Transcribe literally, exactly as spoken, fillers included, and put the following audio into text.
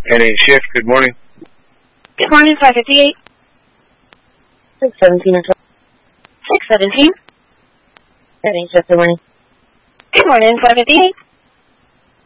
N eight shift, good morning. Good morning, five fifty-eight. six seventeen or twelve. six seventeen. N eight shift, good morning. Good morning, five fifty-eight.